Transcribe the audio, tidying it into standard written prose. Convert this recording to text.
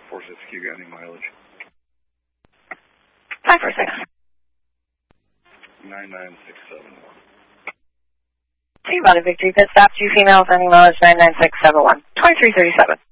46, you got any mileage? 546. 99671. See you about a Victory Pit Stop, 2 females, ending mileage 99671. 2337.